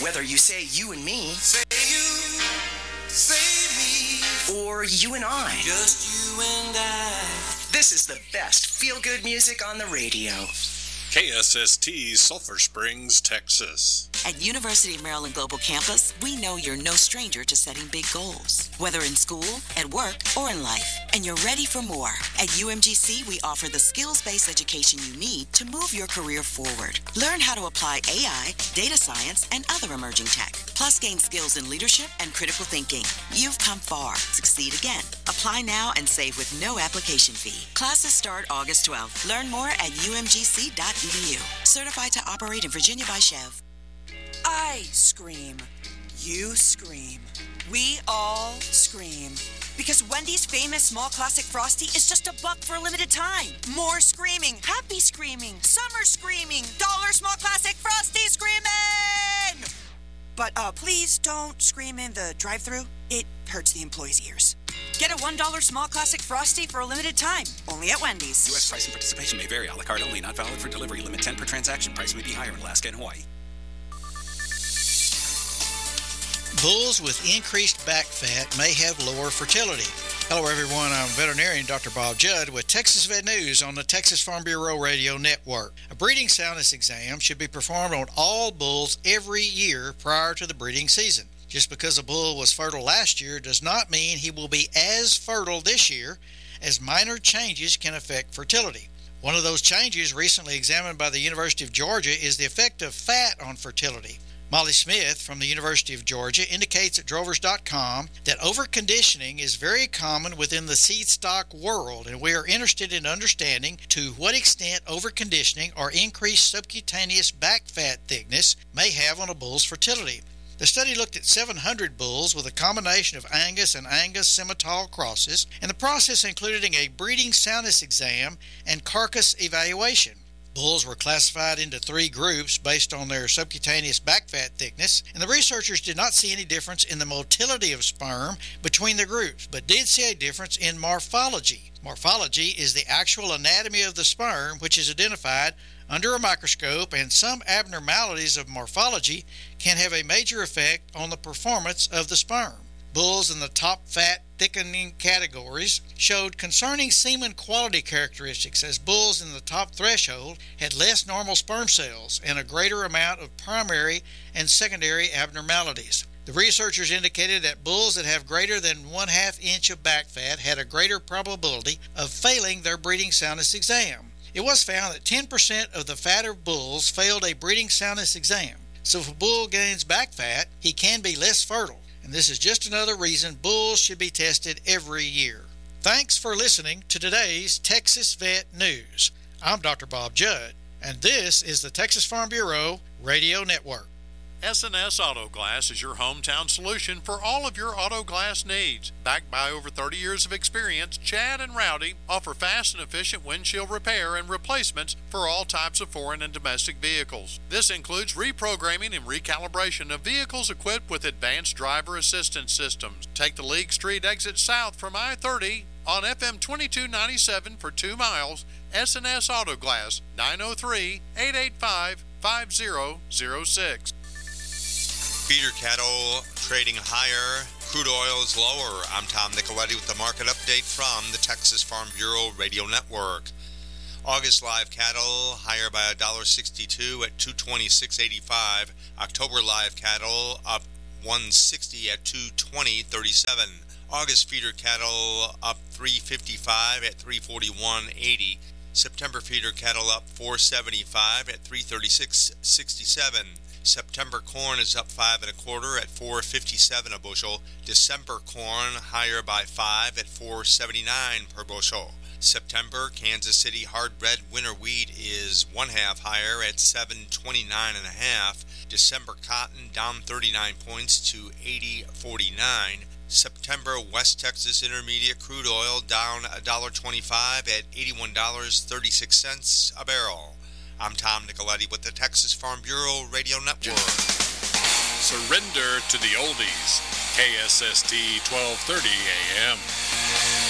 Whether you say you and me, say you, say me, or you and I, just you and I. This is the best feel-good music on the radio. KSST, Sulphur Springs, Texas. At University of Maryland Global Campus, we know you're no stranger to setting big goals, whether in school, at work, or in life, and you're ready for more. At UMGC, we offer the skills-based education you need to move your career forward. Learn how to apply AI, data science, and other emerging tech, plus gain skills in leadership and critical thinking. You've come far. Succeed again. Apply now and save with no application fee. Classes start August 12th. Learn more at umgc.edu. Certified to operate in Virginia by Chev. I scream. You scream. We all scream. Because Wendy's famous small classic Frosty is just $1 for a limited time. More screaming. Happy screaming. Summer screaming. $1 small classic Frosty screaming! But please don't scream in the drive-thru. It hurts the employees' ears. Get a $1 small classic Frosty for a limited time. Only at Wendy's. U.S. price and participation may vary. A la carte only. Not valid for delivery. Limit 10 per transaction. Price may be higher in Alaska and Hawaii. Bulls with increased back fat may have lower fertility. Hello, everyone. I'm veterinarian Dr. Bob Judd with Texas Vet News on the Texas Farm Bureau Radio Network. A breeding soundness exam should be performed on all bulls every year prior to the breeding season. Just because a bull was fertile last year does not mean he will be as fertile this year, as minor changes can affect fertility. One of those changes recently examined by the University of Georgia is the effect of fat on fertility. Molly Smith from the University of Georgia indicates at drovers.com that overconditioning is very common within the seed stock world, and we are interested in understanding to what extent overconditioning or increased subcutaneous back fat thickness may have on a bull's fertility. The study looked at 700 bulls with a combination of Angus and Angus Simmental crosses, and the process included a breeding soundness exam and carcass evaluation. Bulls were classified into 3 groups based on their subcutaneous back fat thickness, and the researchers did not see any difference in the motility of sperm between the groups, but did see a difference in morphology. Morphology is the actual anatomy of the sperm, which is identified under a microscope, and some abnormalities of morphology can have a major effect on the performance of the sperm. Bulls in the top fat thickening categories showed concerning semen quality characteristics, as bulls in the top threshold had less normal sperm cells and a greater amount of primary and secondary abnormalities. The researchers indicated that bulls that have greater than 1/2 inch of back fat had a greater probability of failing their breeding soundness exam. It was found that 10% of the fatter bulls failed a breeding soundness exam. So if a bull gains back fat, he can be less fertile. And this is just another reason bulls should be tested every year. Thanks for listening to today's Texas Vet News. I'm Dr. Bob Judd, and this is the Texas Farm Bureau Radio Network. S&S Auto Glass is your hometown solution for all of your auto glass needs. Backed by over 30 years of experience, Chad and Rowdy offer fast and efficient windshield repair and replacements for all types of foreign and domestic vehicles. This includes reprogramming and recalibration of vehicles equipped with advanced driver assistance systems. Take the League Street exit south from I-30 on FM 2297 for 2 miles. S&S Auto Glass, 903-885-5006. Feeder cattle trading higher, crude oil is lower. I'm Tom Nicoletti with the market update from the Texas Farm Bureau Radio Network. August live cattle higher by $1.62 at $226.85. October live cattle up $1.60 at $220.37. August feeder cattle up $3.55 at $341.80. September feeder cattle up $4.75 at $336.67. September corn is up 5 1/4 at $4.57 a bushel. December corn higher by 5 at $4.79 per bushel. September Kansas City hard red winter wheat is 1/2 higher at $7.29 1/2. December cotton down 39 points to $80.49. September West Texas Intermediate crude oil down $1.25 at $81.36 a barrel. I'm Tom Nicoletti with the Texas Farm Bureau Radio Network. Surrender to the oldies. KSST 1230 AM.